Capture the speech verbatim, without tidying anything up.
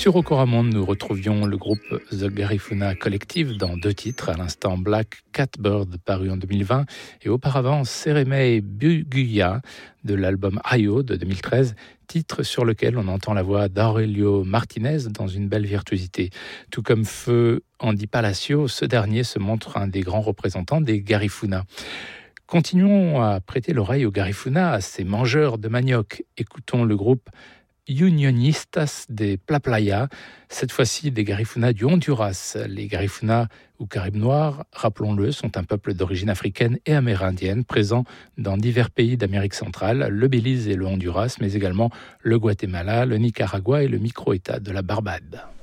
Sur Okoramonde, nous retrouvions le groupe The Garifuna Collective dans deux titres, à l'instant Black Catbird paru en deux mille vingt et auparavant Sereme Buguya de l'album Ayo de deux mille treize, titre sur lequel on entend la voix d'Aurelio Martinez dans une belle virtuosité. Tout comme Feu Andy Palacio, ce dernier se montre un des grands représentants des Garifuna. Continuons à prêter l'oreille aux Garifuna, à ces mangeurs de manioc. Écoutons le groupe Unionistas de Plaplaya, cette fois-ci des Garifuna du Honduras. Les Garifuna ou Caraïbes noirs, rappelons-le, sont un peuple d'origine africaine et amérindienne, présent dans divers pays d'Amérique centrale, le Belize et le Honduras, mais également le Guatemala, le Nicaragua et le micro-État de la Barbade.